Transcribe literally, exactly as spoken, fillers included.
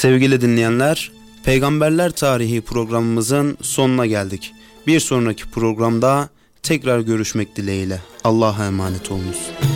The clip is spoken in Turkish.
Sevgili dinleyenler, Peygamberler Tarihi programımızın sonuna geldik. Bir sonraki programda tekrar görüşmek dileğiyle. Allah'a emanet olunuz.